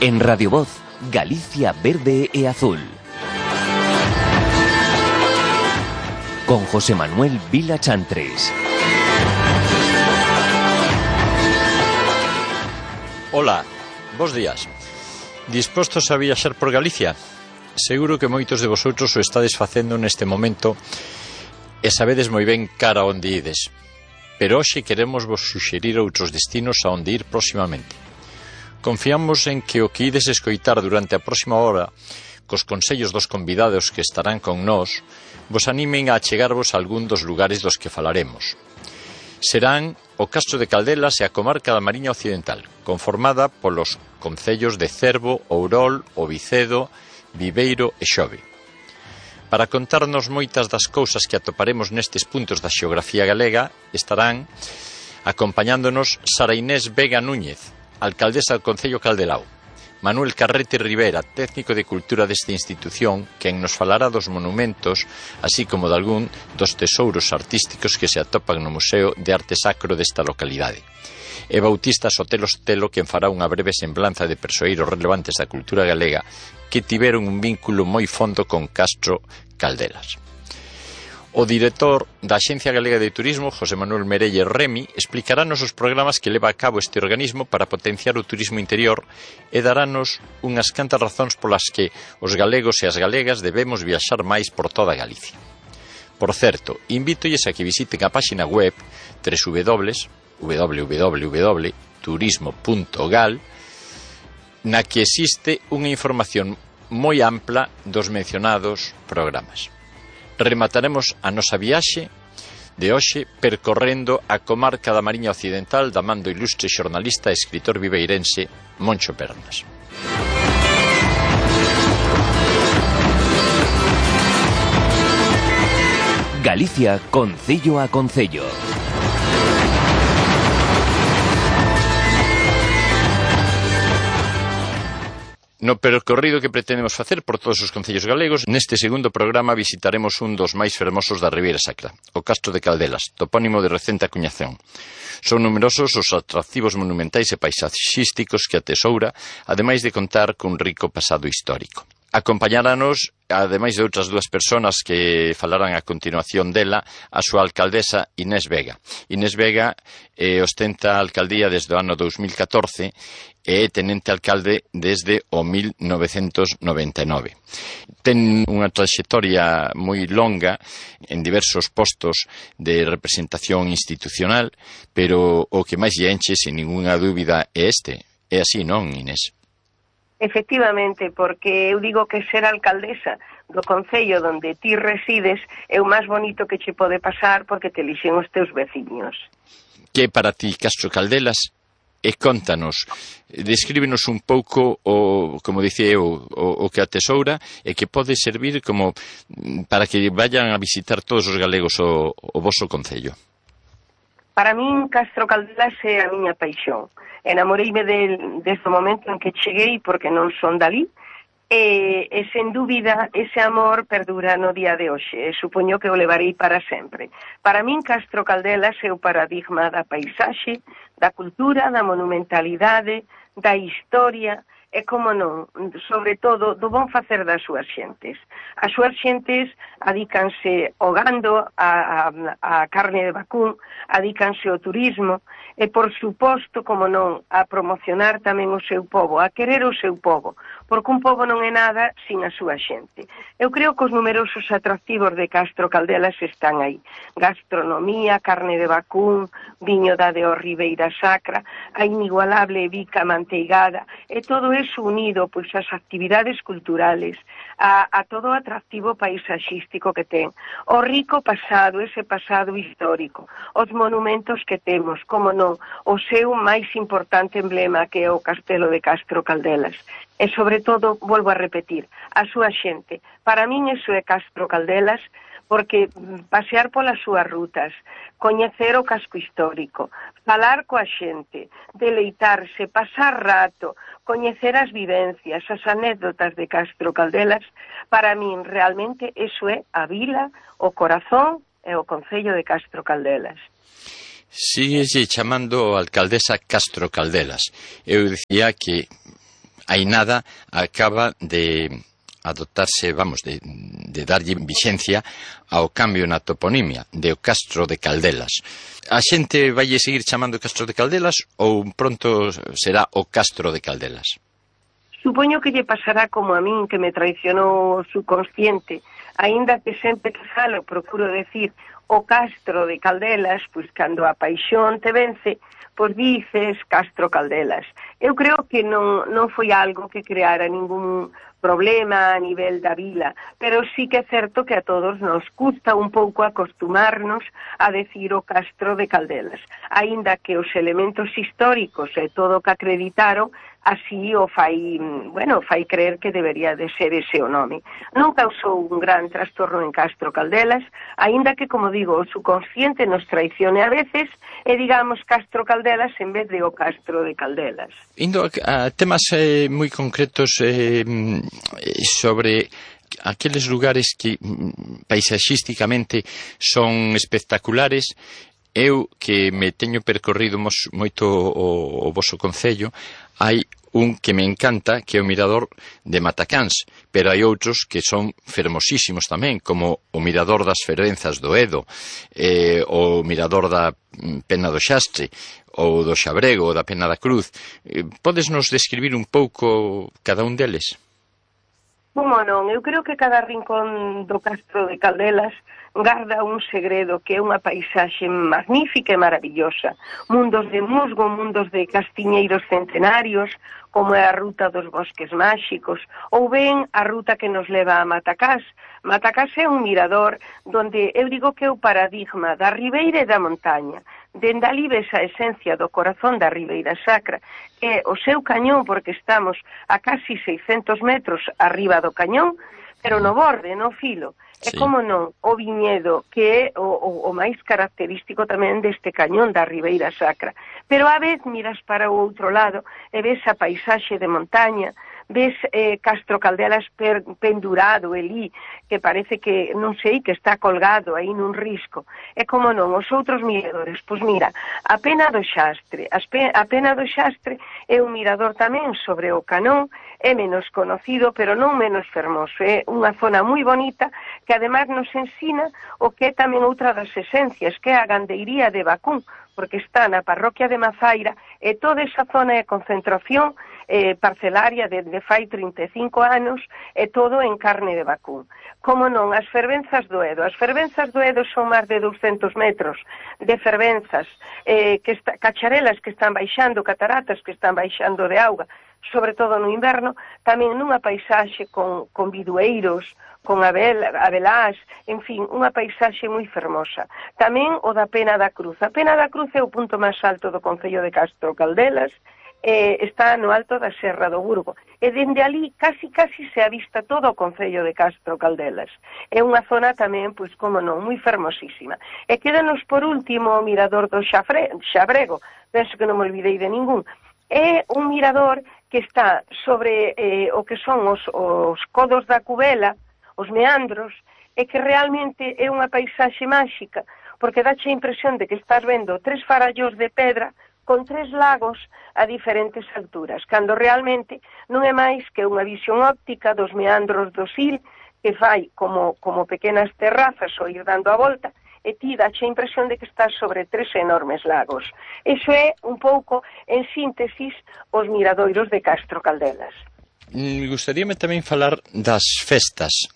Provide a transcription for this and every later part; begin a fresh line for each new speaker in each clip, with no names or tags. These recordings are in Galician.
En Radio Voz, Galicia verde e azul. Con José Manuel Vila Chantres.
Ola, bos días. Dispostos a viaxar por Galicia? Seguro que moitos de vosotros o estades facendo neste momento e sabedes moi ben cara onde ides. Pero hoxe queremos vos suxerir outros destinos a onde ir próximamente. Confiamos en que o que ides escoitar durante a próxima hora, cos consellos dos convidados que estarán con nós, vos animen a achegarvos a algún dos lugares dos que falaremos. Serán o Castro de Caldelas e a comarca da Mariña Occidental, conformada polos concellos de Cervo, Ourol, O Vicedo, Viveiro e Xove. Para contarnos moitas das cousas que atoparemos nestes puntos da xeografía galega, estarán acompañándonos Sara Inés Vega Núñez, alcaldesa do Concello Caldelao, Manuel Carrete Rivera, técnico de cultura desta institución, quen nos falará dos monumentos, así como de algún dos tesouros artísticos que se atopan no Museo de Arte Sacro desta localidade. E Bautista Sotelo Stelo, quen fará unha breve semblanza de persoeiros relevantes da cultura galega que tiveron un vínculo moi fondo con Castro Caldelas. O director da Axencia Galega de Turismo, José Manuel Merelle Remi, explicarános os programas que leva a cabo este organismo para potenciar o turismo interior e darános unhas cantas razóns polas que os galegos e as galegas debemos viaxar máis por toda Galicia. Por certo, invítoolles a que visiten a páxina web www.turismo.gal, na que existe unha información moi ampla dos mencionados programas. Remataremos a nosa viaxe de hoxe percorrendo a comarca da Mariña Occidental da man do ilustre xornalista e escritor viveirense Moncho Pernas.
Galicia, concello a concello.
No percorrido que pretendemos facer por todos os concellos galegos, neste segundo programa visitaremos un dos máis fermosos da Ribeira Sacra, o Castro de Caldelas, topónimo de recente acuñación. Son numerosos os atractivos monumentais e paisaxísticos que atesoura, ademais de contar cun rico pasado histórico. Acompañáranos, ademais de outras dúas persoas que falarán a continuación dela, a súa alcaldesa Inés Vega. Inés Vega ostenta a alcaldía desde o ano 2014 e é tenente alcalde desde o 1999. Ten unha traxectoria moi longa en diversos postos de representación institucional, pero o que máis lle enche, sin ninguna dúbida, é este. É así, non, Inés?
Efectivamente, porque eu digo que ser alcaldesa do concello onde ti resides é o máis bonito que che pode pasar porque te elixen os teus veciños.
Que para ti Castro Caldelas? E contanos, descríbenos un pouco o, como dicía eu, o que atesoura e que pode servir como para que vayan a visitar todos os galegos o voso concello.
Para min Castro Caldelas é a miña paixón. Enamoreime desde o momento en que cheguei porque non son dalí e sen dúbida ese amor perdura no día de hoxe e supoño que o levarei para sempre. Para min Castro Caldelas é o paradigma da paisaxe, da cultura, da monumentalidade, da historia e, como non, sobre todo, do bon facer das súas xentes. As súas xentes adícanse ao gando, a carne de vacún, adícanse ao turismo e, por suposto, como non, a promocionar tamén o seu pobo, a querer o seu pobo, porque un pobo non é nada sin a súa xente. Eu creo que os numerosos atractivos de Castro Caldelas están aí. Gastronomía, carne de vacún, viño da de Ribeira Sacra, a inigualable bica manteigada, e todo eso unido pois ás actividades culturales, a todo o atractivo paisaxístico que ten, o rico pasado, ese pasado histórico, os monumentos que temos, como non, o seu máis importante emblema que é o Castelo de Castro Caldelas. E, sobre todo, volvo a repetir, a súa xente. Para min iso é Castro Caldelas, porque pasear polas súas rutas, coñecer o casco histórico, falar coa xente, deleitarse, pasar rato, coñecer as vivencias, as anécdotas de Castro Caldelas, para min realmente iso é a vila, o corazón e o concello de Castro Caldelas.
Síguese chamando alcaldesa Castro Caldelas. Eu dicía que hai nada acaba de adoptarse, de darlle vixencia ao cambio na toponimia do Castro de Caldelas. A xente vai seguir chamando Castro de Caldelas ou pronto será o Castro de Caldelas?
Supoño que lle pasará como a min, que me traicionou o subconsciente, aínda que sempre que falo procuro decir o Castro de Caldelas, pois cando a paixón te vence, pois dices Castro Caldelas. Eu creo que non foi algo que creara ningún problema a nivel da vila, pero sí que é certo que a todos nos custa un pouco acostumarnos a decir o Castro de Caldelas, aínda que os elementos históricos e todo o que acreditaron así o fai creer que debería de ser ese o nome. Non causou un gran trastorno en Castro Caldelas, aínda que, como digo, o subconsciente nos traicione a veces e digamos Castro Caldelas en vez de o Castro de Caldelas.
Indo a temas moi concretos sobre aqueles lugares que paisaxísticamente son espectaculares. Eu, que me teño percorrido moito o voso concello, hai un que me encanta, que é o mirador de Matacáns, pero hai outros que son fermosísimos tamén, como o mirador das Fervenzas do Edo, o mirador da Pena do Xastre, ou do Xabrego, ou da Pena da Cruz. Podes nos describir un pouco cada un deles?
Como non? Eu creo que cada rincón do Castro de Caldelas garda un segredo, que é unha paisaxe magnífica e maravillosa. Mundos de musgo, mundos de castiñeiros centenarios, como é a ruta dos bosques máxicos, ou ben a ruta que nos leva a Matacás. Matacás é un mirador donde eu digo que é o paradigma da ribeira e da montaña. Dende ali ves a esencia do corazón da Ribeira Sacra, que é o seu cañón, porque estamos a casi 600 metros arriba do cañón, pero no borde, no filo. E como non, o viñedo, que é o máis característico tamén deste cañón da Ribeira Sacra. Pero a vez miras para o outro lado e ves a paisaxe de montaña, ves Castro Caldelas pendurado ali, que parece que, non sei, que está colgado aí nun risco. E como non, os outros miradores, pois mira, a Pena do Xastre. A Pena do Xastre é un mirador tamén sobre o Canón, é menos conocido, pero non menos fermoso. É unha zona moi bonita que ademais nos ensina o que é tamén outra das esencias, que é a gandeiría de Bacún, porque está na parroquia de Mazaira e toda esa zona de concentración parcelaria de fai 35 anos e todo en carne de Bacún. Como non, as fervenzas do Edo. As fervenzas do Edo son máis de 200 metros de fervenzas, cacharelas que están baixando, cataratas que están baixando de auga, sobre todo no inverno, tamén nunha paisaxe con bidueiros, con abelás, en fin, unha paisaxe moi fermosa. Tamén o da Pena da Cruz. A Pena da Cruz é o punto máis alto do concello de Castro Caldelas, está no alto da Serra do Burgo. E dende ali casi se avista todo o concello de Castro Caldelas. É unha zona tamén, pois como non, moi fermosísima. E quédanos por último o mirador do Xabrego. Penso que non me olvidei de ningún. É un mirador que está sobre o que son os codos da Cubela, os meandros, e que realmente é unha paisaxe máxica, porque dache a impresión de que estás vendo 3 farallos de pedra con 3 lagos a diferentes alturas, cando realmente non é máis que unha visión óptica dos meandros do Sil, que fai como pequenas terrazas ou ir dando a volta, e ti dache a impresión de que estás sobre 3 enormes lagos. Iso é un pouco, en síntesis, os miradoiros de Castro Caldelas.
Gustaríame tamén falar das festas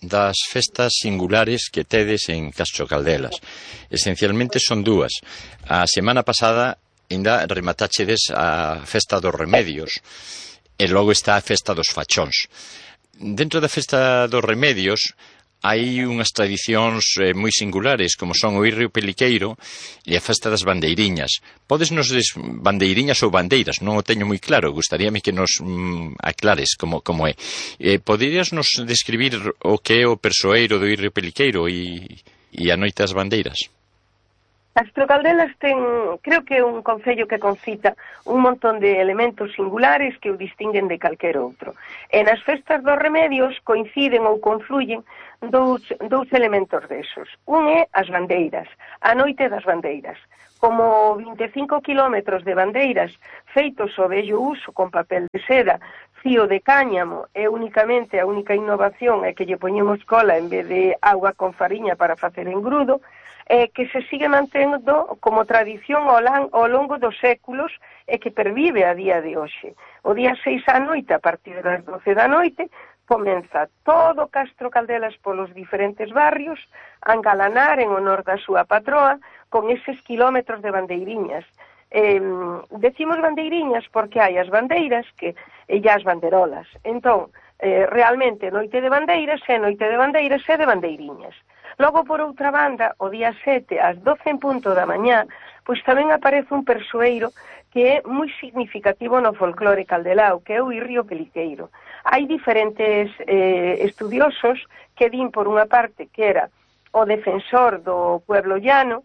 singulares que tedes en Castro Caldelas. Esencialmente son 2. A semana pasada ainda rematáchedes a festa dos remedios e logo está a festa dos fachóns. Dentro da festa dos remedios hai unhas tradicións moi singulares, como son o Irrio Peliqueiro e a festa das bandeiriñas. Podes nos bandeiriñas ou bandeiras, non o teño moi claro, gustaríame que nos aclares como é. Poderías nos describir o que é o persoeiro do Irrio Peliqueiro e a noite das bandeiras?
Castro Caldelas creo que é un concello que concita un montón de elementos singulares que o distinguen de calquer outro. E nas festas dos remedios coinciden ou confluyen dous elementos desos. Un é as bandeiras, a noite das bandeiras. Como 25 kilómetros de bandeiras feitos ao vello uso con papel de seda, fío de cáñamo é únicamente a única innovación é que lle poñemos cola en vez de auga con fariña para facer engrudo, que se sigue mantendo como tradición ao longo dos séculos e que pervive a día de hoxe. O día 6 á noite, a partir das 12 da noite, comeza todo Castro Caldelas polos diferentes barrios a engalanar en honor da súa patroa con eses kilómetros de bandeiriñas. Decimos bandeiriñas porque hai as bandeiras e as banderolas. Entón, realmente noite de bandeiras e noite de bandeiras e de bandeiriñas. Logo, por outra banda, o día 7, ás 12 en punto da mañá, pois tamén aparece un persoeiro que é moi significativo no folclore caldelao, que é o Irrio Peliqueiro. Hai diferentes estudiosos que din, por unha parte, que era o defensor do pueblo llano,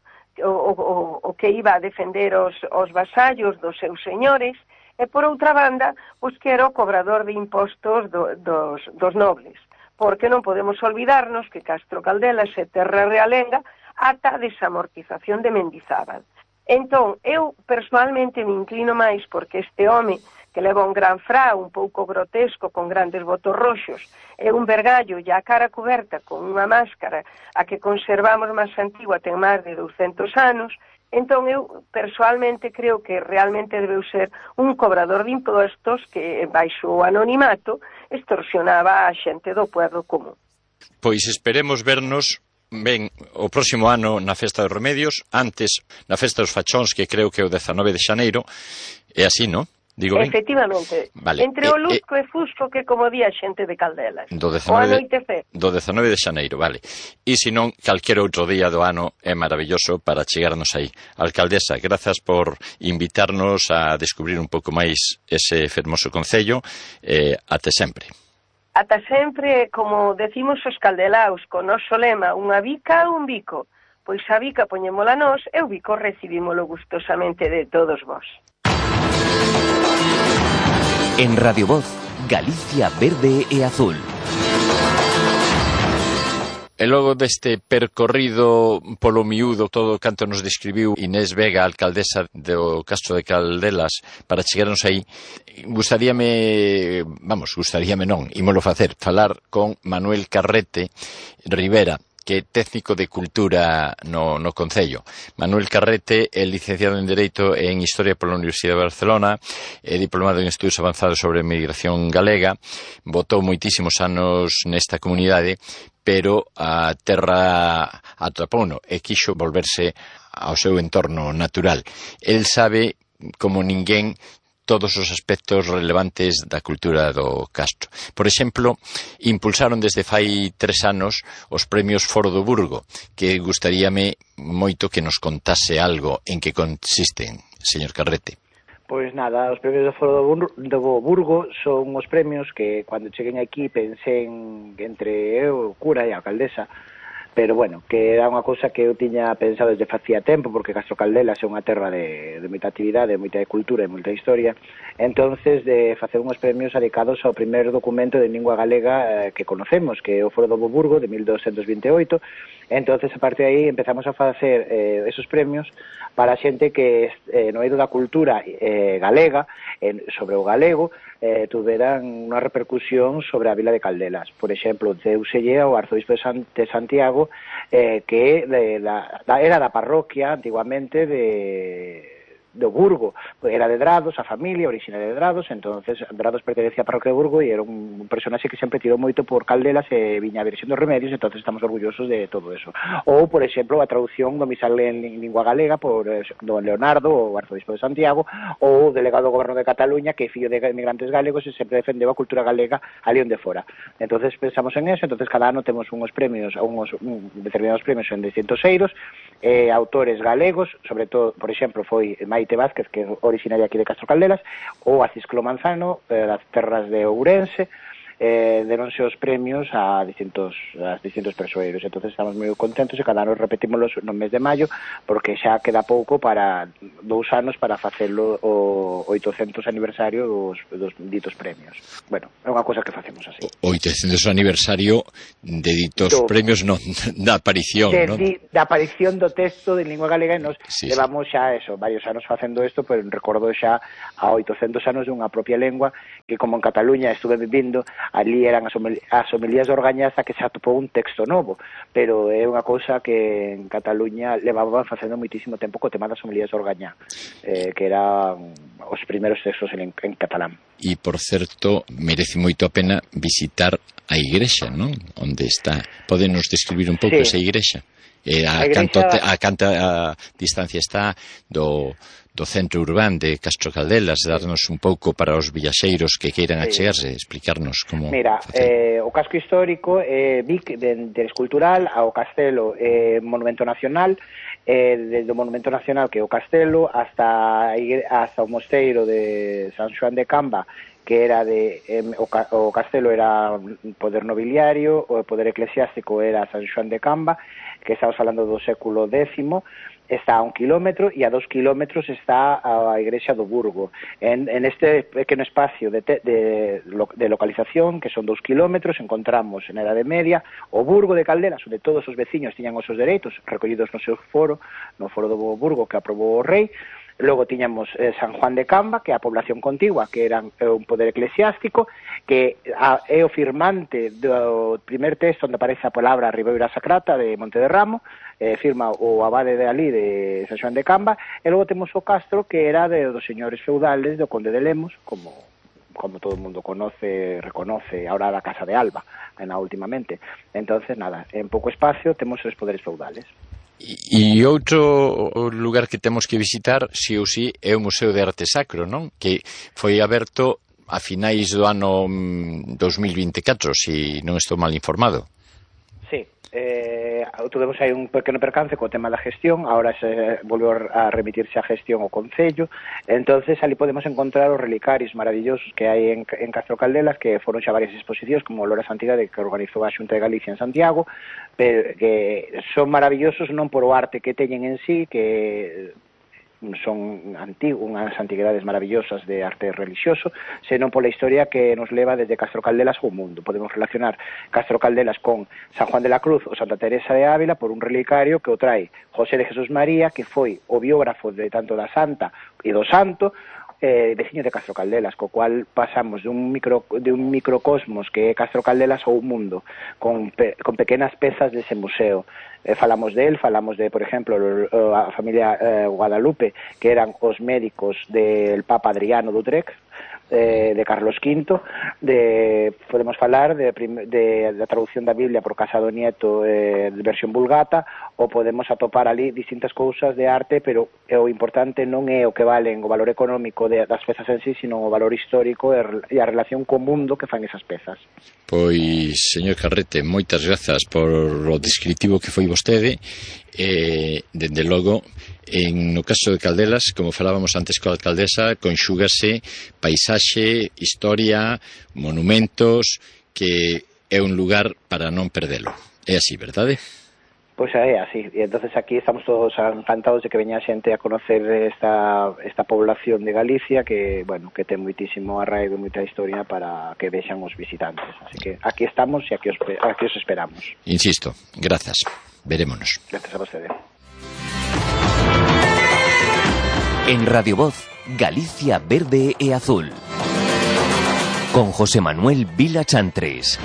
o que iba a defender os vasallos dos seus señores, e por outra banda, pois que era o cobrador de impostos dos nobles. Porque non podemos olvidarnos que Castro Caldelas é terra realenga ata a desamortización de Mendizábal. Entón, eu personalmente me inclino máis porque este home que leva un gran fra, un pouco grotesco, con grandes botos roxos, e un vergallo e a cara coberta con unha máscara a que conservamos máis antigua, ten máis de 200 anos, entón eu persoalmente creo que realmente debeu ser un cobrador de impostos que, baixo o anonimato, extorsionaba a xente do pueblo común.
Pois esperemos vernos ben o próximo ano na Festa dos Remedios, antes na Festa dos Fachóns, que creo que é o 19 de xaneiro, é así, non? Digo ben?
Efectivamente, vale. Entre o Lusco e Fusco, que como di a xente de Caldelas,
do 19 de xaneiro, vale. E se non, calquer outro día do ano é maravilloso para chegarnos aí. Alcaldesa, grazas por invitarnos a descubrir un pouco máis ese fermoso concello, até sempre.
Ata sempre, como decimos os caldelaos, con noso lema, unha bica, un bico. Pois a bica poñémola nós e o bico recibímolo gustosamente de todos vós.
En Radio Voz, Galicia verde e azul.
E logo deste percorrido polo miúdo, todo canto nos describiu Inés Vega, alcaldesa do Castro de Caldelas, para chegarnos aí, gustaríame non, ímolo facer, falar con Manuel Carrete Rivera, que é técnico de cultura no Concello. Manuel Carrete é licenciado en Dereito e en Historia pola Universidade de Barcelona, é diplomado en Estudos Avanzados sobre Migración Galega, votou moitísimos anos nesta comunidade, pero a terra atrapouno e quixo volverse ao seu entorno natural. El sabe, como ninguén, todos os aspectos relevantes da cultura do Castro. Por exemplo, impulsaron desde fai 3 anos os premios Foro do Burgo, que gustaríame moito que nos contase algo en que consisten, señor Carrete.
Pois nada, os premios do Foro do Burgo son os premios que, cando cheguen aquí, pensén entre eu, o cura e a alcaldesa, pero bueno, que era unha cousa que eu tiña pensado desde facía tempo, porque Castro Caldelas é unha terra de moita actividade, moita cultura e moita historia, entonces de facer unhos premios dedicados ao primer documento de lingua galega que conocemos, que é o Foro do Burgo de 1228. Entonces, a partir de aí, empezamos a facer esos premios para a xente que no eido da cultura galega, sobre o galego, tuveran unha repercusión sobre a vila de Caldelas. Por exemplo, deuselle ao arzobispo de Santiago, que era da parroquia, antiguamente, do Burgo, era de Drados, a familia originaria de Drados, entonces Drados pertenecía a parroquia de Burgo e era un personaxe que sempre tirou moito por Caldelas e viña a Virxen dos Remedios, entonces estamos orgullosos de todo eso. Ou, por exemplo, a traducción do misal en lingua galega por don Leonardo, o arzobispo de Santiago, ou o delegado do goberno de Cataluña, que é fillo de emigrantes galegos e sempre defendeu a cultura galega ali onde fora. Entonces pensamos en eso, entonces cada ano temos unhos premios, determinados premios en distintos eiros, autores galegos, sobre todo, por exemplo, foi Maite Vázquez, que é originaria aquí de Castro Caldelas, ou a Cisclo Manzano, das terras de Ourense, deronse os premios a distintos persoeiros. Entonces estamos moi contentos e cada ano repetímoslos no mes de maio, porque xa queda pouco para 2 anos para facelo o 800 aniversario dos ditos premios. Bueno, é unha cosa que facemos así.
O 800 aniversario de ditos premios, non, da aparición, non?
Da aparición do texto de lingua galega, e nos levamos xa varios anos facendo isto, pero recordo xa a 800 anos dunha propia lengua que, como en Cataluña estuve vivindo, ali eran as homilías de Orgañaza, que se atopou un texto novo, pero é unha cousa que en Cataluña levaban facendo moitísimo tempo co tema das homilías de Orgañá, que eran os primeiros textos en catalán.
E, por certo, merece moito a pena visitar a igrexa, non? Onde está. Podenos describir un pouco esa igrexa? A canta distancia está do centro urbano de Castro Caldelas, darnos un pouco para os viaxeiros que queiran achegarse, explicarnos como...
Mira, o casco histórico Vic, de interés cultural, ao castelo Monumento Nacional, desde o Monumento Nacional, que é o castelo, hasta o mosteiro de San Xoán de Camba, que era o castelo era poder nobiliario, o poder eclesiástico era San Xoán de Camba, que estamos falando do século X, está a 1 kilómetro, e a 2 kilómetros está a igrexa do Burgo. En este pequeno espacio de localización, que son 2 kilómetros, encontramos en a Edade Media o Burgo de Caldelas, onde todos os veciños tiñan os seus dereitos recollidos no seu foro, no foro do Burgo que aprobou o rei. Logo tiñamos San Juan de Camba, que é a población contigua, que era un poder eclesiástico, que é o firmante do primer texto onde aparece a palabra Ribeira Sacrata de Monte de Ramo, firma o abade de ali de San Xoán de Camba, e logo temos o castro, que era dos señores feudales do Conde de Lemos, como todo o mundo reconoce ahora da Casa de Alba, últimamente. Entonces, nada, en pouco espacio temos os poderes feudales.
E outro lugar que temos que visitar, si ou si, é o Museo de Arte Sacro, non? Que foi aberto a finais do ano 2024, se non estou mal informado.
Sí, tuvemos aí un pequeno percance co tema da gestión, ahora se volveu a remitirse a gestión ao Concello, entonces ali podemos encontrar os relicarios maravillosos que hai en Castro Caldelas, que foron xa varias exposicións, como o Lora Santidade, que organizou a Xunta de Galicia en Santiago, pero que son maravillosos non por o arte que teñen en sí, que son unhas antigüedades maravillosas de arte religioso, senón pola historia que nos leva desde Castro Caldelas ao mundo. Podemos relacionar Castro Caldelas con San Juan de la Cruz ou Santa Teresa de Ávila por un relicario que o trae José de Jesús María, que foi o biógrafo de tanto da Santa e do Santo, veciño de Castro Caldelas, co cual pasamos de un microcosmos que é Castro Caldelas ao mundo, con pequenas pezas dese museo. Falamos de, por exemplo, a familia Guadalupe, que eran os médicos del Papa Adriano d'Utrecht, de Carlos V, podemos falar da traducción da Biblia por Casado Nieto, de versión vulgata, ou podemos atopar ali distintas cousas de arte, pero o importante non é o que valen o valor económico das pezas en sí, sino o valor histórico e a relación co mundo que fan esas pezas.
Pois, señor Carrete, moitas grazas por o descritivo que foi vostede. Dende logo, no caso de Caldelas, como falábamos antes coa alcaldesa, conxúgase paisaxe, historia, monumentos, que é un lugar para non perdelo. É así, verdade?
Pois é así, e entonces aquí estamos todos encantados de que veña xente a conocer esta población de Galicia que, bueno, que ten moitísimo arraigo e moita historia para que vexan os visitantes. Así que aquí estamos e aquí os esperamos.
Insisto, grazas. Verémonos.
Gracias a vostede.
En Radio Voz, Galicia verde e azul. Con José Manuel Vila Chantres.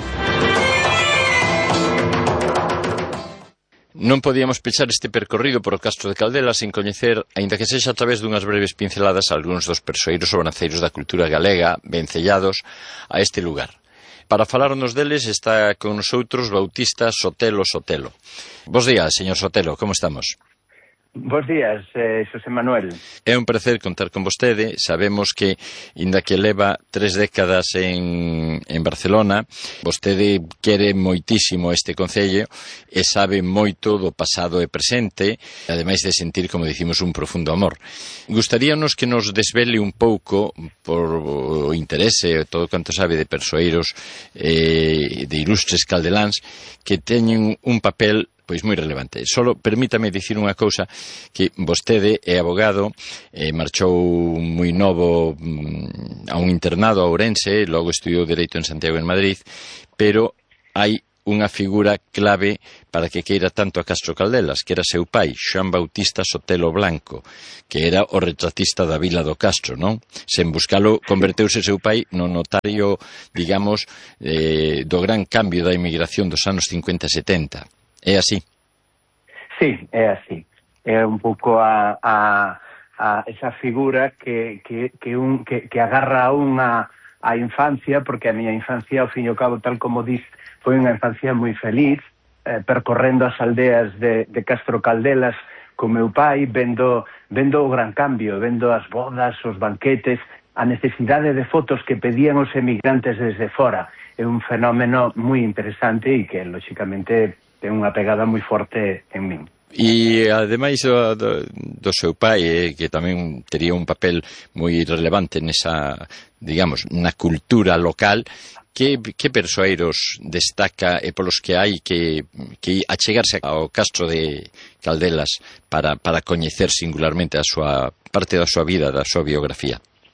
Non podíamos pechar este percorrido por o Castro de Caldelas sen coñecer, aínda que sexa a través dunhas breves pinceladas, algúns dos persoeiros sobranceiros da cultura galega vencellados a este lugar. Para falarnos deles está con nosotros Bautista Sotelo. Bos días, señor Sotelo, como estamos?
Bos días, Xosé Manuel.
É un placer contar con vostede. Sabemos que, inda que leva 3 décadas en Barcelona, vostede quere moitísimo este concello e sabe moito do pasado e presente, ademais de sentir, como dicimos, un profundo amor. Gustaríanos que nos desvele un pouco, por o interese, todo canto sabe de persoeiros de ilustres caldeláns, que teñen un papel pois moi relevante. Solo permítame dicir unha cousa, que vostede é abogado, marchou moi novo a un internado a Ourense, logo estudiou Dereito en Santiago en Madrid, pero hai unha figura clave para que queira tanto a Castro Caldelas, que era seu pai, Xoán Bautista Sotelo Blanco, que era o retratista da vila do Castro, non? Sen buscalo, converteuse seu pai no notario, digamos, do gran cambio da inmigración dos anos 50 e 70. É así?
Sí, é así. É un pouco a esa figura que agarra a infancia, porque a miña infancia, ao fin e ao cabo, tal como dis, foi unha infancia moi feliz, percorrendo as aldeas de Castro Caldelas co meu pai, vendo o gran cambio, vendo as bodas, os banquetes, a necesidade de fotos que pedían os emigrantes desde fora. É un fenómeno moi interesante e que, lóxicamente, ten unha pegada moi forte en min.
E, ademais do seu pai, que tamén tería un papel moi relevante nesa, digamos, na cultura local, que persoeiros destaca e polos que hai que achegarse ao Castro de Caldelas para coñecer singularmente a súa parte da súa vida, da súa biografía?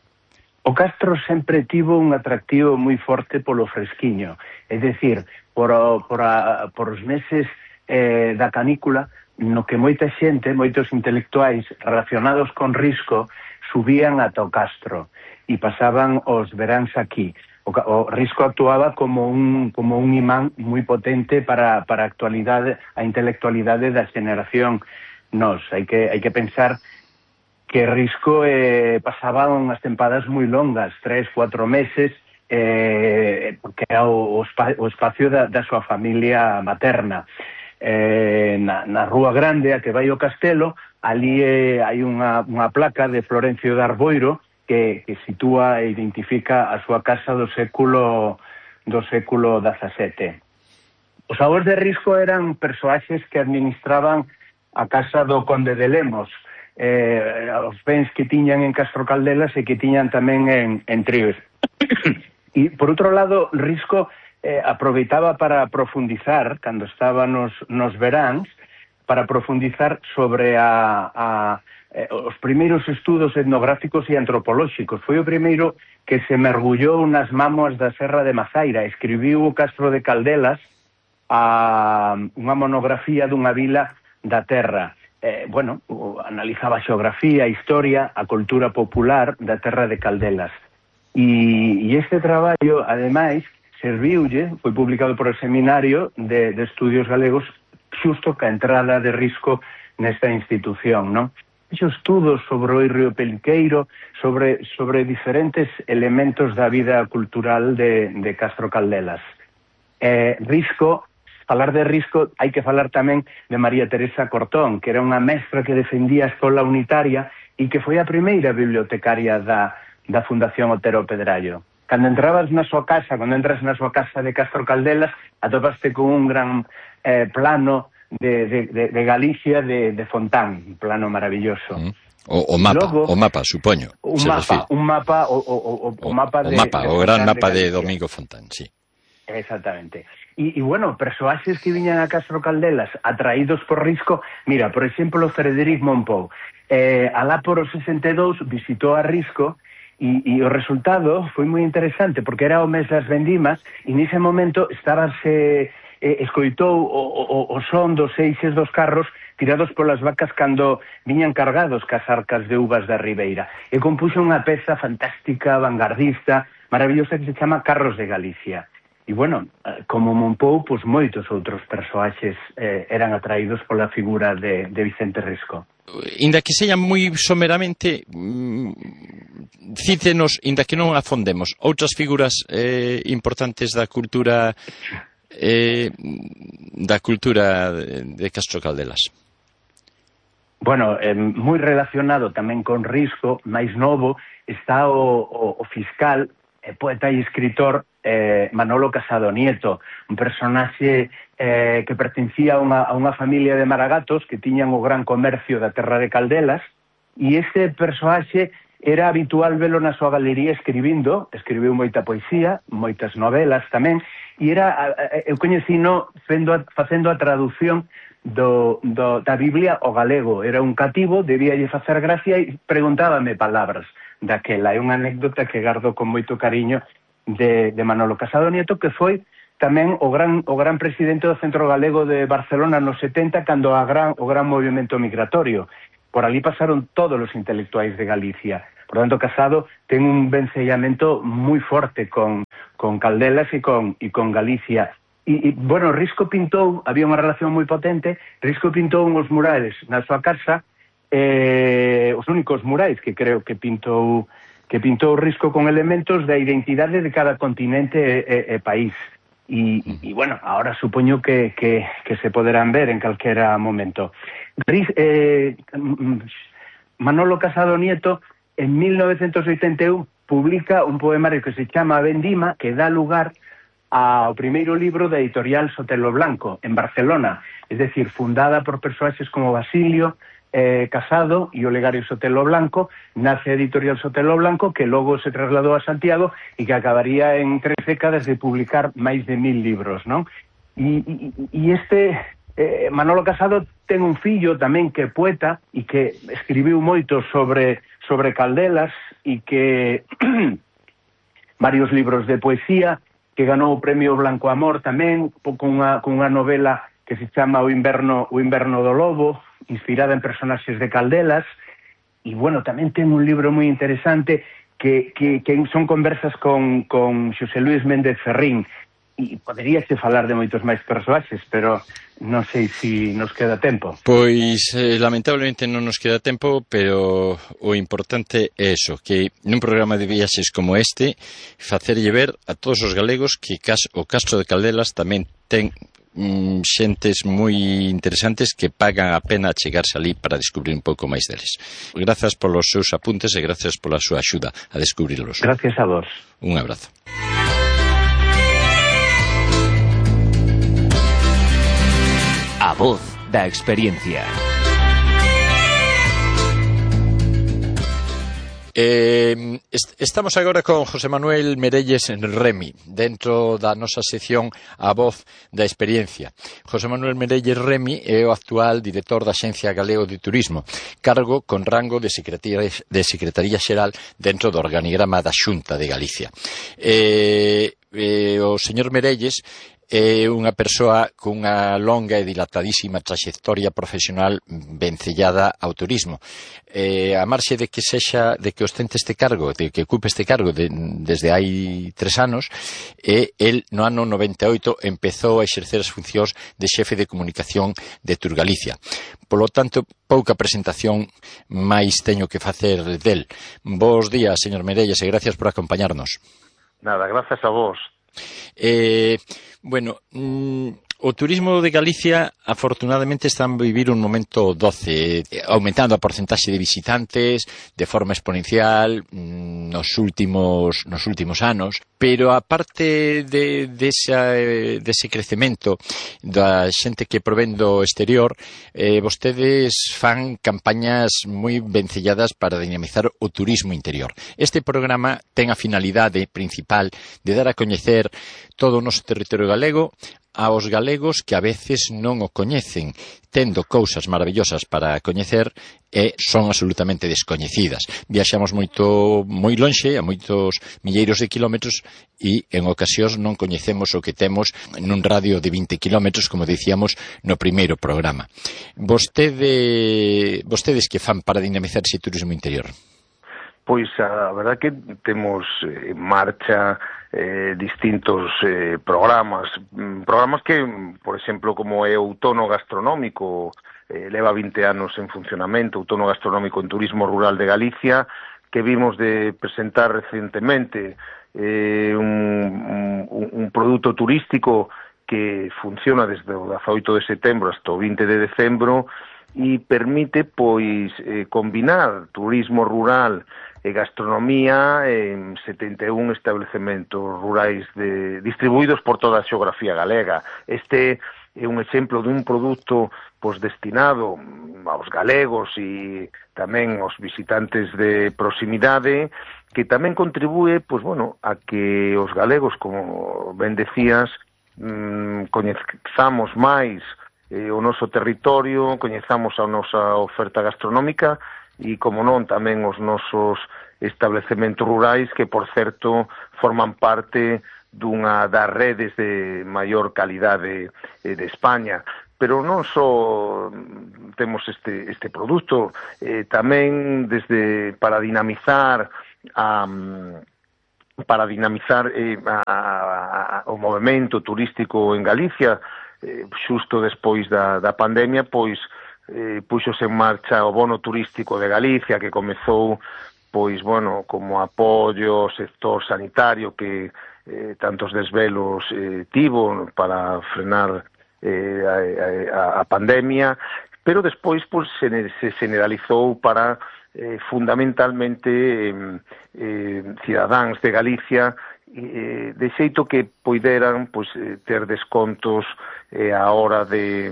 O Castro sempre tivo un atractivo moi forte polo fresquiño, é dicir, por os meses da canícula, no que moita xente, moitos intelectuais relacionados con Risco, subían ata o Castro e pasaban os veráns aquí. O Risco actuaba como un imán moi potente para a actualidade, a intelectualidade da xeneración nos. Hai que pensar que Risco pasaba unhas tempadas moi longas, 3-4 meses, porque era o espacio da súa familia materna. Na Rúa Grande, a que vai o castelo, ali hai unha placa de Florencio de Arboiro que sitúa e identifica a súa casa do século XVII. Os avós de Risco eran persoaxes que administraban a casa do conde de Lemos, os bens que tiñan en Castro Caldelas e que tiñan tamén en Tríos. E, por outro lado, Risco aproveitaba para profundizar, cando estaba nos veráns, para profundizar sobre os primeiros estudos etnográficos e antropolóxicos. Foi o primeiro que se mergullou nas mámoas da Serra de Mazaira. Escribiu o Castro de Caldelas unha monografía dunha vila da terra. Analizaba a xeografía, a historia, a cultura popular da terra de Caldelas. E este traballo, ademais, serviulle, foi publicado por o Seminario de Estudios Galegos, xusto ca entrada de Risco nesta institución, non? Fixo estudos sobre o Río Peliqueiro, sobre diferentes elementos da vida cultural de Castro Caldelas. Falar de Risco, hai que falar tamén de María Teresa Cortón, que era unha mestra que defendía a escola unitaria e que foi a primeira bibliotecaria da Fundación Otero Pedrallo. Cando entras na súa casa de Castro Caldelas, atopaste con un gran plano de Galicia de Fontán, un plano maravilloso.
O mapa, supoño.
O gran
mapa de Domingo Fontán, sí.
Exactamente. E persoaxes que viñan a Castro Caldelas atraídos por Risco, mira, por exemplo, Frederic Mompou, alá por os 62 visitou a Risco e o resultado foi moi interesante, porque era o mes das vendimas e nese momento escoitou o son dos eixes dos carros tirados polas vacas cando viñan cargados cas arcas de uvas da Ribeira, e compuxo unha peza fantástica, vanguardista, maravillosa, que se chama Carros de Galicia. E, como Mompou, pois moitos outros persoaxes eran atraídos pola figura de Vicente Risco.
Inda que seña moi someramente, cítenos, inda que non afondemos, outras figuras importantes da cultura de Castro Caldelas.
bueno, moi relacionado tamén con Risco, máis novo, está o fiscal, poeta e escritor Manolo Casado Nieto, un personaxe que pertencía a unha familia de maragatos que tiñan o gran comercio da terra de Caldelas, e este personaxe era habitual velo na súa galería escribiu moita poesía, moitas novelas tamén, e eu coñecino facendo a traducción da Biblia ao galego. Era un cativo, debíalle facer gracia e preguntábame palabras daquela. É unha anécdota que gardo con moito cariño de Manolo Casado Nieto, que foi tamén o gran presidente do Centro Galego de Barcelona nos 70, cando o gran movimento migratorio. Por ali pasaron todos os intelectuais de Galicia. Por tanto, Casado ten un vencellamento moi forte con Caldelas e con Galicia. E, bueno, Risco pintou, había unha relación moi potente, Risco pintou uns murales na súa casa, os únicos murais que creo que pintou Risco con elementos da identidade de cada continente e país. E bueno, ahora supoño que se poderán ver en calquera momento. Manolo Casado Nieto, en 1981, publica un poemario que se chama Vendima, que dá lugar ao primeiro libro da editorial Sotelo Blanco, en Barcelona, es decir, fundada por persoaxes como Basilio Casado e Olegario Sotelo Blanco. Nace a editorial Sotelo Blanco, que logo se trasladou a Santiago e que acabaría en 3 décadas de publicar máis de 1000 libros, non? E este Manolo Casado ten un fillo tamén que é poeta e que escribiu moito sobre Caldelas e que varios libros de poesía, que ganou o premio Blanco Amor tamén, con unha novela que se chama O inverno do lobo, inspirada en personaxes de Caldelas. E, bueno, tamén ten un libro moi interesante que son conversas con Xosé Luis Méndez Ferrín. E poderíase falar de moitos máis persoaxes, pero non sei se nos queda tempo.
Pois, lamentablemente non nos queda tempo, pero o importante é eso, que nun programa de viaxes como este, facerlle ver a todos os galegos que o Castro de Caldelas tamén ten xentes moi interesantes que pagan a pena chegarse ali para descubrir un pouco máis deles. Grazas polos seus apuntes e grazas pola súa axuda a descubrirlos.
Gracias a vos.
Un abrazo.
A voz da experiencia.
Estamos agora con José Manuel Merelles Remy, dentro da nosa sección A Voz da Experiencia. José Manuel Merelles Remy é o actual director da Axencia Galego de Turismo, cargo con rango de Secretaría Xeral dentro do organigrama da Xunta de Galicia. O señor Merelles é unha persoa cunha longa e dilatadísima traxectoria profesional vencellada ao turismo. A marxe de que ostente este cargo, de que ocupe este cargo desde hai 3 anos, el no ano 98 empezou a exercer as funcións de xefe de comunicación de Turgalicia. Polo tanto, pouca presentación máis teño que facer del. Bos días, señor Merelles, e gracias por acompañarnos.
Nada, gracias a vos.
Bueno, o turismo de Galicia afortunadamente está a vivir un momento doce, aumentando a porcentaxe de visitantes de forma exponencial nos últimos anos, pero a parte dese crecemento da xente que provén do exterior, vostedes fan campañas moi vencelladas para dinamizar o turismo interior. Este programa ten a finalidade principal de dar a coñecer todo o noso territorio galego aos galegos que a veces non o coñecen, tendo cousas maravillosas para coñecer e son absolutamente descoñecidas. Viaxamos moi lonxe, a moitos milleiros de kilómetros, e en ocasións non coñecemos o que temos nun radio de 20 kilómetros, como dicíamos no primeiro programa. Vostedes que fan para dinamizar ese turismo interior?
Pois a verdad que temos en marcha distintos programas que, por exemplo, como é o Outono Gastronómico, leva 20 anos en funcionamento, Outono Gastronómico en Turismo Rural de Galicia, que vimos de presentar recentemente un produto turístico que funciona desde o 18 de setembro hasta o 20 de decembro e permite pois combinar turismo rural e gastronomía en 71 establecementos rurais distribuídos por toda a xeografía galega. Este é un exemplo dun produto pois destinado aos galegos e tamén aos visitantes de proximidade, que tamén contribúe pois bueno, a que os galegos, como ben decías, coñezamos máis o noso territorio, coñezamos a nosa oferta gastronómica e, como non, tamén os nosos establecementos rurais que, por certo, forman parte dunha das redes de maior calidade de España. Pero non só temos este produto, tamén para dinamizar o movemento turístico en Galicia, xusto despois da pandemia, pois puxose en marcha o bono turístico de Galicia, que comezou pois bueno, como apoio ao sector sanitario que tantos desvelos tivo para frenar a pandemia, pero despois pois se generalizou para fundamentalmente cidadáns de Galicia, de xeito que poideran pois ter descontos a hora de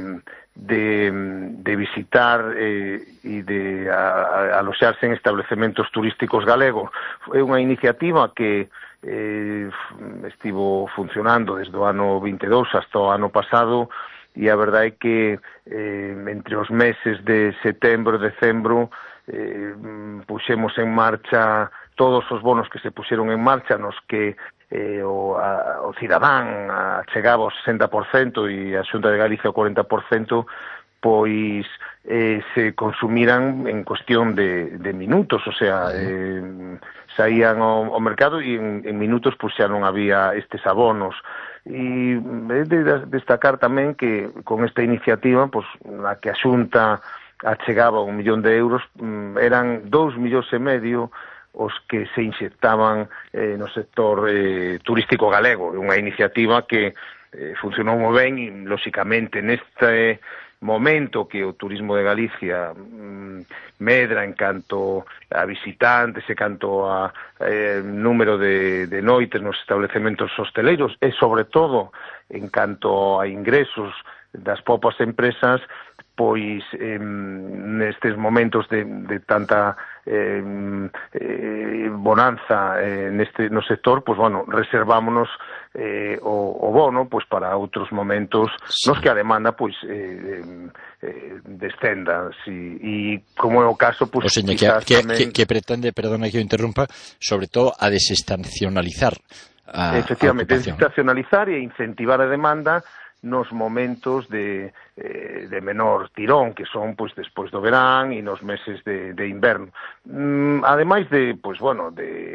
visitar e de aloxarse en establecementos turísticos galegos. É unha iniciativa que estivo funcionando desde o ano 22 hasta o ano pasado, e a verdade é que entre os meses de setembro e decembro puxemos en marcha todos os bonos que se puxeron en marcha, nos que o cidadán chegaba ao 60% e a Xunta de Galicia ao 40%, pois se consumiran en cuestión de minutos, o sea, saían ao mercado e en minutos pois xa non había estes abonos. E é de destacar tamén que con esta iniciativa, pois, na que a Xunta achegaba 1 millón de euros, eran 2,5 millóns os que se inxectaban no sector turístico galego. É unha iniciativa que funcionou moi ben e, lóxicamente, neste momento que o turismo de Galicia medra en canto a visitantes e canto a número de noites nos establecementos hosteleiros e, sobre todo, en canto a ingresos das propias empresas, pois nestes momentos de tanta bonanza no sector, pois bueno, reservámonos o bono pois para outros momentos nos que a demanda pois descenda, e como é o caso, pois,
o seña, que pretende, perdona que eu interrumpa, sobre todo a desestacionalizar
efectivamente, desestacionalizar e incentivar a demanda nos momentos de menor tirón, que son pois despois do verán e nos meses de inverno. Ademais de, pois bueno,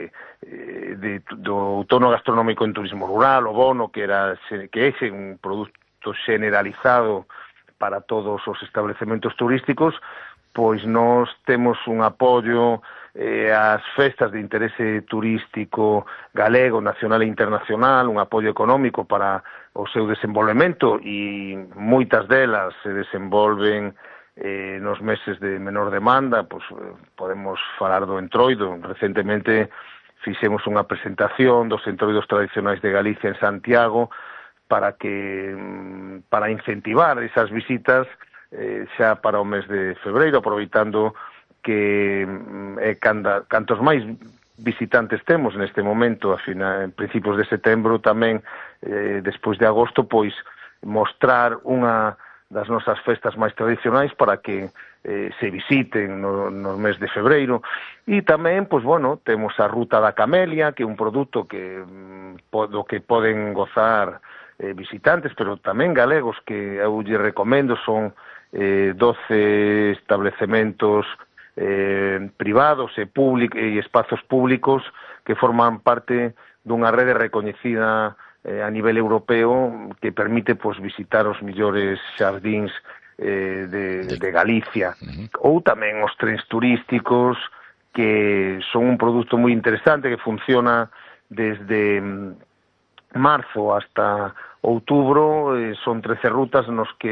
do outono gastronómico en turismo rural, o bono que é un produto generalizado para todos os establecementos turísticos, pois nós temos un apoio ás festas de interese turístico galego, nacional e internacional, un apoio económico para o seu desenvolvemento, e moitas delas se desenvolven nos meses de menor demanda. Pois podemos falar do entroido. Recentemente fixemos unha presentación dos entroidos tradicionais de Galicia en Santiago para incentivar esas visitas xa para o mes de febreiro, aproveitando que cantos máis visitantes temos neste momento, en principios de setembro, tamén despois de agosto, pois mostrar unha das nosas festas máis tradicionais para que se visiten no mes de febreiro. E tamén, pois bueno, temos a Ruta da Camelia, que é un produto do que poden gozar visitantes, pero tamén galegos, que eu lle recomendo. Son 12 establecementos privados e espazos públicos que forman parte dunha rede recoñecida a nivel europeo, que permite pois visitar os millores xardíns de Galicia. Ou tamén os trens turísticos, que son un produto moi interesante, que funciona desde marzo hasta outubro. Son 13 rutas nos que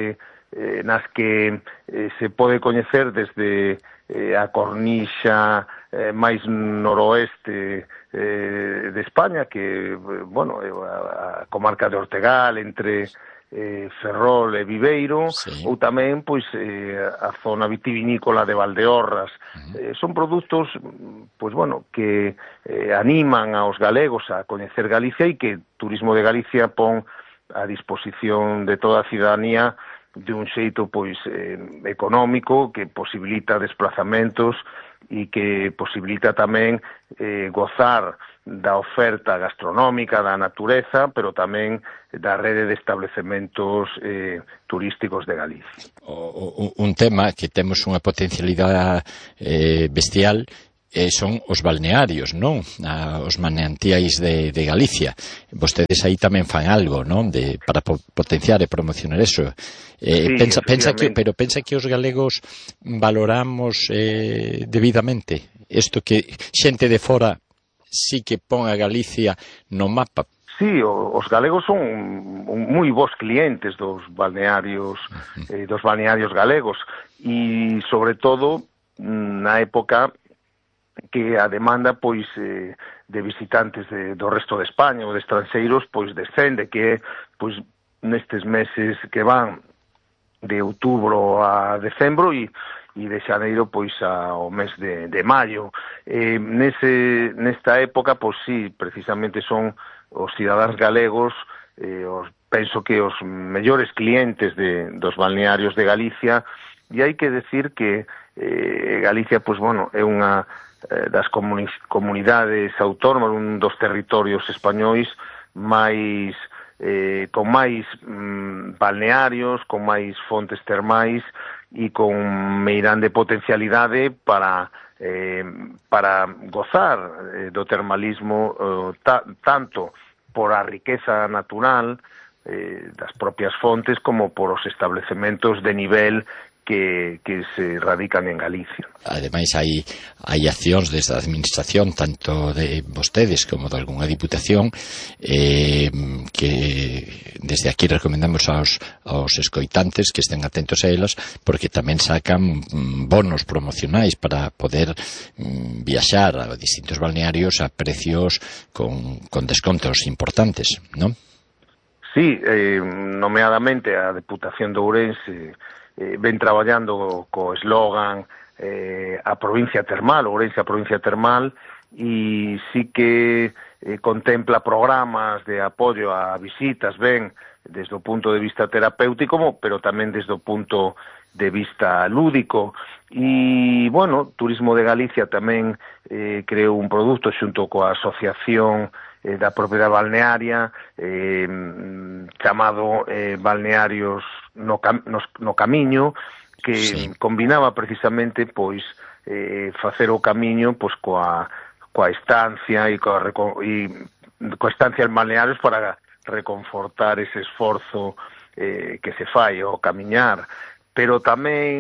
nas que se pode coñecer desde a cornixa máis noroeste de España, que, bueno, a comarca de Ortegal, entre Ferrol e Viveiro, ou tamén pois a zona vitivinícola de Valdeorras. Son produtos, pois bueno, que animan aos galegos a coñecer Galicia e que Turismo de Galicia pon a disposición de toda a cidadanía de un xeito pois económico, que posibilita desplazamentos e que posibilita tamén gozar da oferta gastronómica, da natureza, pero tamén da rede de establecementos turísticos de Galicia.
Un tema que temos unha potencialidade bestial son os balnearios, non? Os manantiais de Galicia. Vostedes aí tamén fan algo, non? Para potenciar e promocionar eso. Pensa que os galegos valoramos debidamente isto, que xente de fora sí que pon a Galicia no mapa.
Sí, os galegos son moi bons clientes dos balnearios galegos, e sobre todo na época que a demanda pois de visitantes do resto de España ou de estranxeiros pois descende, que pois nestes meses que van de outubro a decembro e de xaneiro pois ao mes de maio. Nesta época, pois sí, precisamente son os cidadáns galegos, penso que os mellores clientes dos balnearios de Galicia, e hai que decir que Galicia, pois bueno, é unha das comunidades autónomas, un dos territorios españois máis con máis balnearios, con máis fontes termais e con meirande potencialidade para gozar do termalismo, tanto por a riqueza natural das propias fontes como por os establecementos de nivel que se radican en Galicia.
Ademais, hai accións desde a administración, tanto de vostedes como de algunha diputación, que desde aquí recomendamos aos escoitantes que estén atentos a elas, porque tamén sacan bonos promocionais para poder viaxar a distintos balnearios a precios con descontos importantes, non?
Sí, nomeadamente a Deputación de Ourense ven traballando co eslogan a provincia termal, Ourense a provincia termal, e sí que contempla programas de apoio a visitas, ben desde o punto de vista terapéutico, pero tamén desde o punto de vista lúdico. E, bueno, Turismo de Galicia tamén creou un produto xunto coa Asociación da Propiedade Balnearia, chamado Balnearios no Camiño, que combinaba precisamente pois facer o camiño pois coa estancia e coa estancia en balnearios para reconfortar ese esforzo que se fai ao camiñar, pero tamén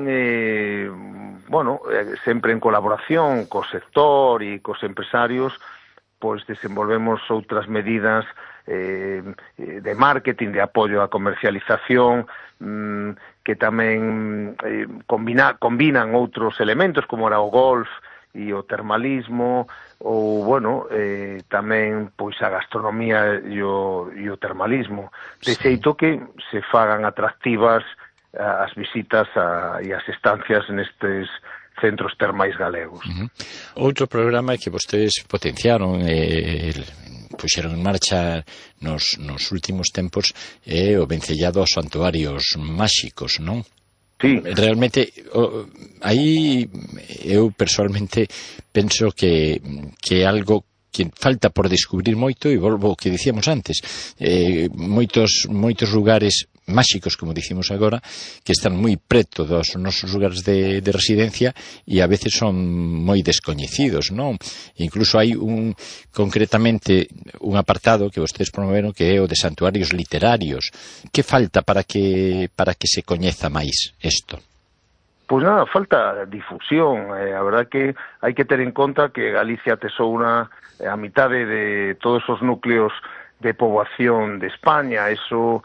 sempre en colaboración co sector e cos empresarios, pois desenvolvemos outras medidas de marketing, de apoio á comercialización, que tamén combinan outros elementos, como era o golf e o termalismo, ou, tamén pois a gastronomía e o termalismo, de xeito que se fagan atractivas as visitas e as estancias nestes centros termais galegos.
Outro programa que vostedes potenciaron, puxeron en marcha nos últimos tempos, é o vencellado aos santuarios máxicos, non?
Sí.
Realmente, aí eu personalmente penso que é algo que falta por descubrir moito, e volvo ao que dicíamos antes, moitos lugares máxicos, como dicimos agora, que están moi preto dos nosos lugares de residencia e a veces son moi descoñecidos, non? Incluso hai concretamente un apartado que vostedes promoveron, que é o de santuarios literarios. Que falta para que se coñeza máis isto?
Pois nada, falta difusión. A verdad que hai que ter en conta que Galicia tesoura a mitade de todos os núcleos poboación de España. Eso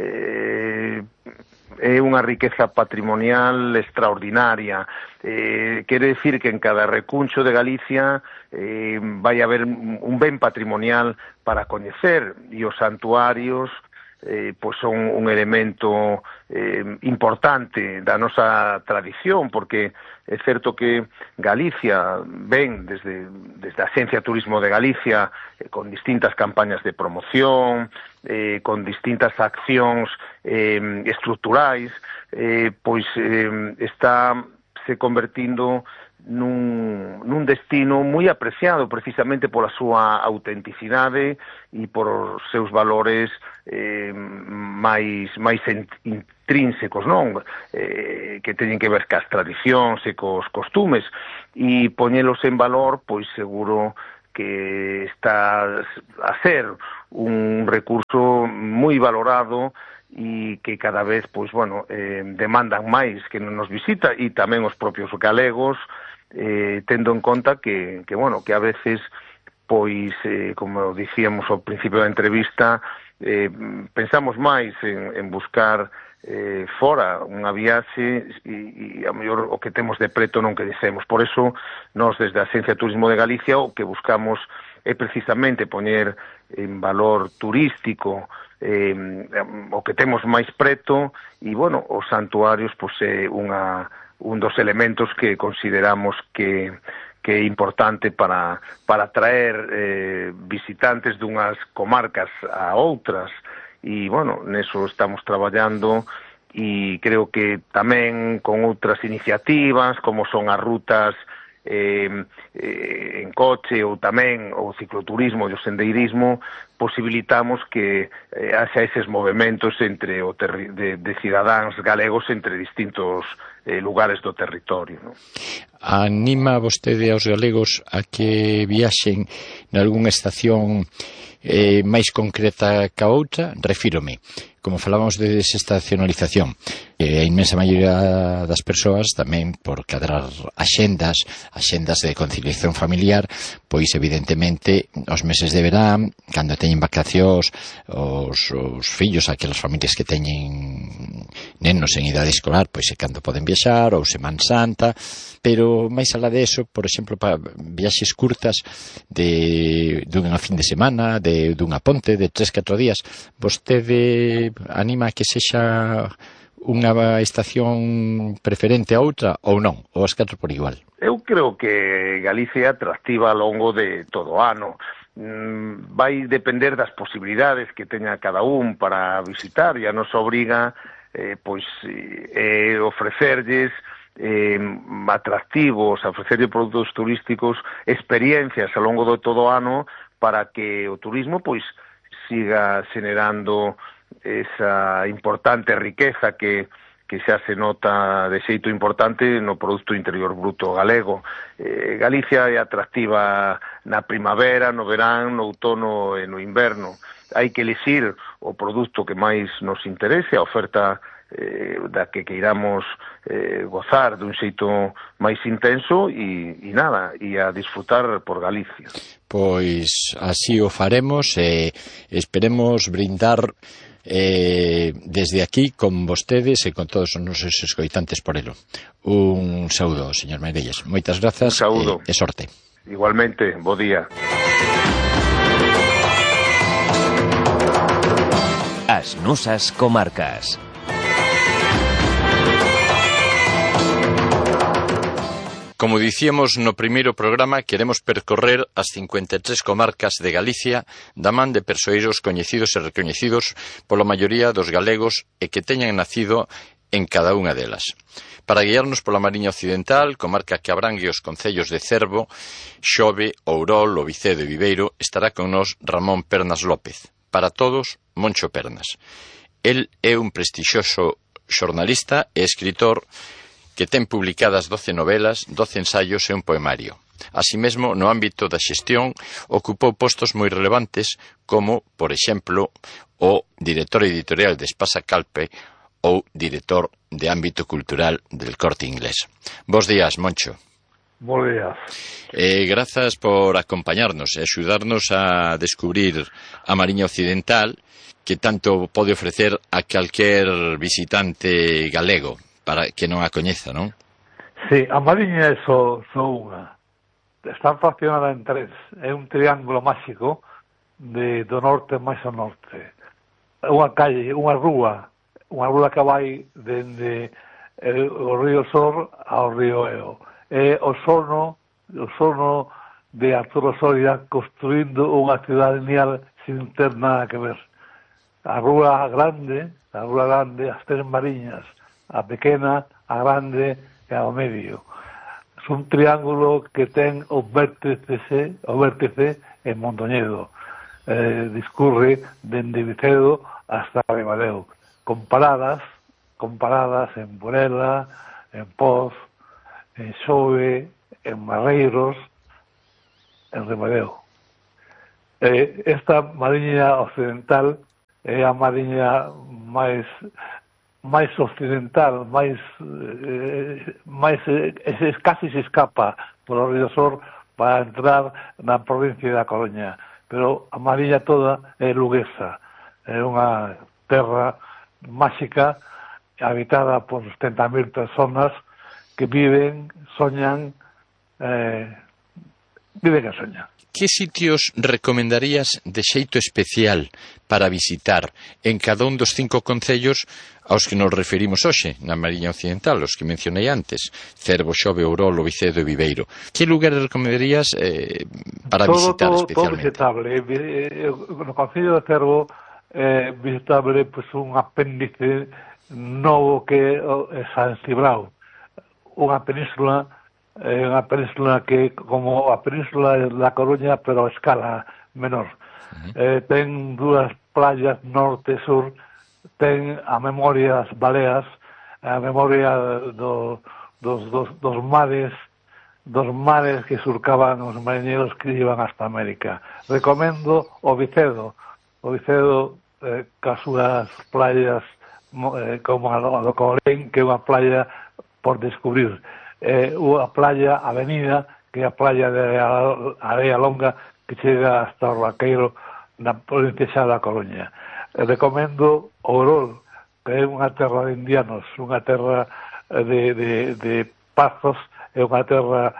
é unha riqueza patrimonial extraordinaria. Quere decir que en cada recuncho de Galicia vai haber un ben patrimonial para coñecer, e os santuarios pois son un elemento importante da nosa tradición, porque é certo que Galicia ven desde a Axencia de Turismo de Galicia con distintas campañas de promoción, con distintas accións estruturais, pois está se convertindo nun destino moi apreciado precisamente pola súa autenticidade e por os seus valores máis intrínsecos, non? Que teñen que ver cas tradicións e cos costumes, e poñelos en valor, pois seguro que está a ser un recurso moi valorado e que cada vez, pois, bueno, demandan máis que non nos visita, e tamén os propios galegos, tendo en conta que bueno, que a veces, pois, como dicíamos ao principio da entrevista, pensamos máis en buscar fora unha viaxe e a mellor o que temos de preto non que desemos. Por eso, nós desde a Axencia de Turismo de Galicia o que buscamos é precisamente poñer en valor turístico o que temos máis preto, e, bueno, os santuarios pois é un dos elementos que consideramos que é importante para atraer visitantes dunhas comarcas a outras, e, bueno, neso estamos traballando, e creo que tamén con outras iniciativas, como son as rutas en coche, ou tamén o cicloturismo e o sendeirismo, posibilitamos que haxa eses movementos entre de cidadáns galegos entre distintos lugares do territorio, non?
Anima vostede aos galegos a que viaxen nalgunha estación máis concreta ca outra? Refírome, como falábamos de desestacionalización, a inmensa maioría das persoas tamén por cadrar axendas de conciliación familiar, pois evidentemente os meses de verán, cando teñen vacacións os fillos, aquelas familias que teñen nenos en idade escolar, pois é cando poden viaxar, ou Semana Santa, pero máis alá de eso, por exemplo, para viaxes curtas dunha fin de semana, dunha ponte de 3-4 días, vostede anima a que sexa unha estación preferente a outra ou non, ou as 4 por igual?
Eu creo que Galicia é atractiva ao longo de todo o ano. Vai depender das posibilidades que teña cada un para visitar, e a nos obriga ofrecerlles atractivos, ofrecerlle produtos turísticos, experiencias ao longo de todo o ano, para que o turismo pois siga generando esa importante riqueza que xa se nota de xeito importante no Produto Interior Bruto galego. Galicia é atractiva na primavera, no verán, no outono e no inverno. Hai que elixir o produto que máis nos interese, a oferta da que queiramos gozar dun xeito máis intenso, e nada, e a disfrutar por Galicia.
Pois así o faremos, e esperemos brindar desde aquí con vostedes e con todos os nosos escoitantes por elo. Un saúdo, señor Meirelles. Moitas grazas e sorte.
Igualmente, bo día.
As nosas comarcas.
Como dicíamos no primeiro programa, queremos percorrer as 53 comarcas de Galicia da man de persoeiros coñecidos e recoñecidos pola maioría dos galegos e que teñan nacido en cada unha delas. Para guiarnos pola Mariña Occidental, comarca que abrangue os concellos de Cervo, Xove, Ourol, Ovicedo e Viveiro, estará con nós Ramón Pernas López. Para todos, Moncho Pernas. El é un prestixioso xornalista e escritor que ten publicadas 12 novelas, 12 ensaios e un poemario. Así mesmo, no ámbito da xestión, ocupou postos moi relevantes como, por exemplo, o director editorial de Espasa Calpe ou director de ámbito cultural del Corte Inglés. Bos días, Moncho.
Bos días.
Grazas por acompañarnos e axudarnos a descubrir a Mariña Occidental, que tanto pode ofrecer a calquer visitante galego, para que non a coñeza, non?
Sí, a Mariña é só unha. Está fraccionada en tres. É un triángulo máxico do norte máis ao norte. Unha calle, unha rúa que vai dende o río Sor ao río Eo. É o sono de Arturo Soria construindo unha cidade lineal sin ter nada que ver. A rúa grande, as tres mariñas, a pequena, a grande e ao medio. É un triángulo que ten o vértice en Mondoñedo. Discurre dende Vicedo hasta Ribadeo. Comparadas en Burela, en Poz, en Xove, en Barreiros, en Ribadeo. Esta Mariña Occidental é a Mariña máis occidental, casi se escapa polo río Sor para entrar na provincia da Coruña, pero a Mariña toda é luguesa, é unha terra máxica habitada por 70.000 personas que viven, soñan e soñan.
Que sitios recomendarías de xeito especial para visitar en cada un dos 5 concellos aos que nos referimos hoxe, na Mariña Occidental, os que mencionei antes, Cervo, Xove, Ourol, Vicedo e Viveiro? Que lugares recomendarías para visitar especialmente?
Todo visitable. No Concello de Cervo visitable un apéndice novo que é San Cibrao, unha península que como a península da Coruña, pero a escala menor. Ten dúas playas norte e sur, ten a memoria das baleas, a memoria dos mares que surcaban os mariñeiros que iban hasta América. Recomendo o Vicedo cas súas playas como a do Colén, que é unha playa por descubrir. Unha playa avenida, que é a playa de Area Longa, que chega hasta o Raqueiro na provincia xa da Coruña. Recomendo Ourol, que é unha terra de indianos, unha terra de pazos, é unha terra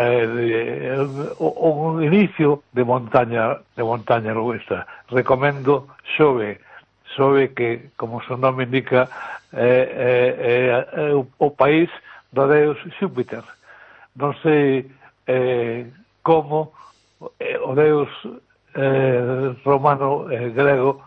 un inicio de montaña luguesa. Recomendo Xove, que, como o seu nome indica, é o país do deus Xúpiter. Non sei como o deus romano grego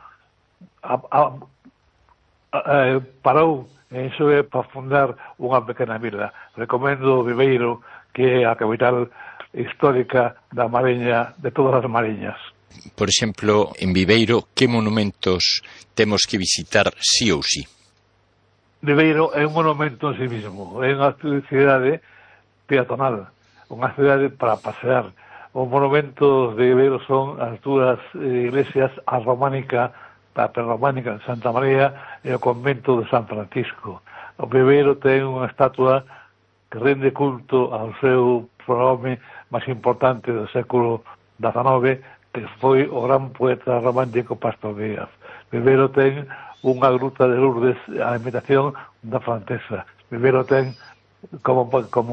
parou en Xove para fundar unha pequena vila. Recomendo Viveiro, que é a capital histórica da Mariña, de todas as mariñas.
Por exemplo, en Viveiro, que monumentos temos que visitar sí ou sí?
Viveiro é un monumento en sí mismo, é unha cidade peatonal, unha cidade para pasear. Os monumentos de Viveiro son as dúas iglesias, a románica, a prerrománica de Santa María e o convento de San Francisco. O Viveiro ten unha estatua que rende culto ao seu prohome máis importante do século XIX, que foi o gran poeta romántico Pastor Díaz. Viveiro ten unha gruta de Lourdes a imitación da francesa. Viveiro ten como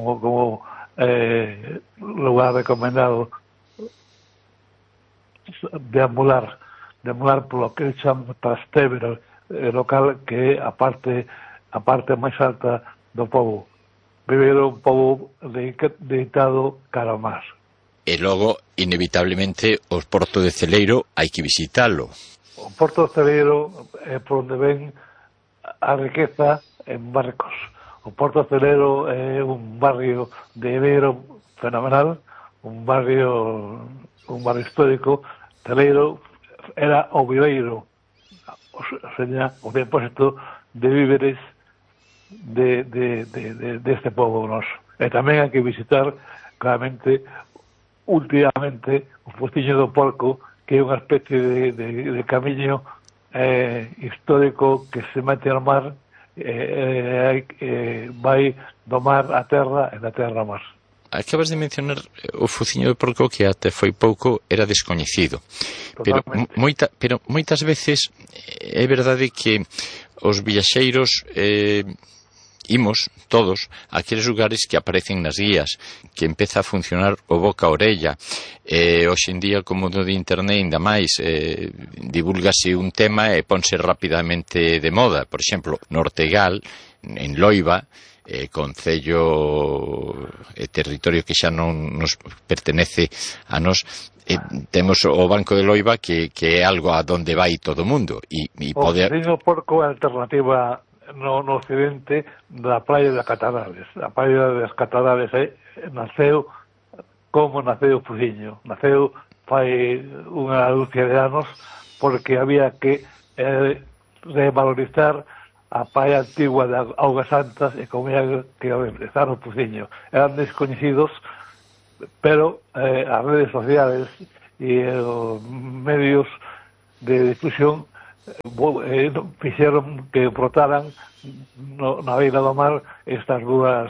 lugar recomendado deambular polo que chaman Trastevere, local que é a parte máis alta do pobo. Viveiro é un pobo deitado cara ao mar.
E logo, inevitablemente, o Porto de Celeiro hai que visitalo.
O Porto de Celeiro é por onde ven a riqueza en barcos. O Porto de Celeiro é un barrio de Viveiro fenomenal, un barrio histórico. Celeiro era o viveiro, o sea, o depósito de víveres deste povo noso. E tamén hai que visitar, claramente, últimamente, o Postiño do Porco, que é unha especie de camiño histórico que se mete ao mar, vai do mar a terra e da terra ao mar.
acabas de mencionar o fociño de porco que até foi pouco era descoñecido. Pero moitas veces é verdade que os viaxeiros imos todos a aqueles lugares que aparecen nas guías, que empeza a funcionar o boca a orella. Hoxe en día, como no de internet, ainda máis, divulgase un tema e ponse rapidamente de moda. Por exemplo, no Ortegal, en Loiva, concello e territorio que xa non nos pertenece a nos, temos o Banco de Loiva que é algo a donde vai todo o mundo e pode...
O porco é a alternativa no occidente da praia das Catarares. A praia das Catarares naceu como naceu o fociño. Naceu fai unha dúcia de anos porque había que revalorizar a praia antigua de Augas Santas e como era que empezar o fociño. Eran descoñecidos, pero as redes sociales e os medios de difusión fixeron que brotaran na beira do mar estas dúas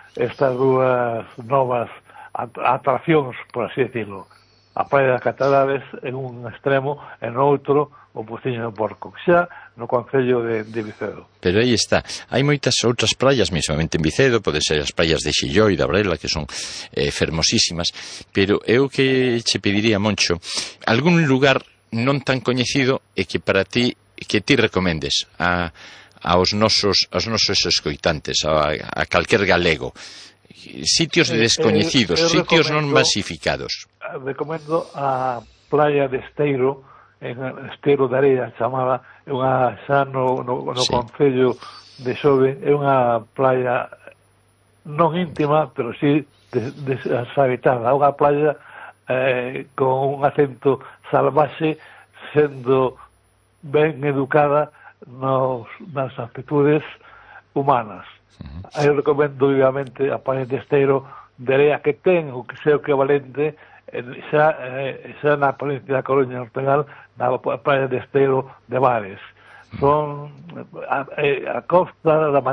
novas atraccións, por así decirlo. A praia das Catarares en un extremo e no outro o fociño de porco, xa no concello de Vicedo.
Pero aí está, hai moitas outras praias, mesmamente en Vicedo, pode ser as praias de Xilló e da Brela, que son fermosísimas, pero eu que che pediría, Moncho, algún lugar non tan coñecido e que para ti, que ti recomendes aos nosos escoitantes, a calquer galego, sitios descoñecidos, sitios non masificados.
Recomendo a playa de Esteiro, en Esteiro de Area chamada, unha xa no concello de Xove, é unha playa non íntima, pero sí deshabitada, unha playa con un acento salvaxe, sendo ben educada nas actitudes humanas. Eu recomendo vivamente a playa de Esteiro de Area, que ten o que sea o equivalente xa na provincia da Coruña, Ortegal, na playa de Esteiro de Bares. Son a costa da